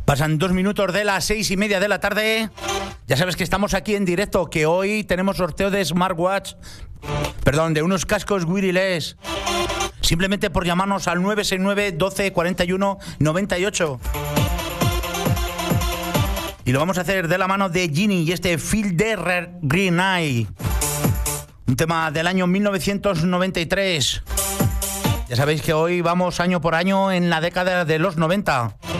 Pasan 2 minutos de las 6:30 de la tarde. Ya sabes que estamos aquí en directo, que hoy tenemos sorteo de smartwatch, de unos cascos wireless. Simplemente por llamarnos al 969 12 41 98. Y lo vamos a hacer de la mano de Genie y este Feel the Green Eye. Un tema del año 1993. Ya sabéis que hoy vamos año por año en la década de los 90.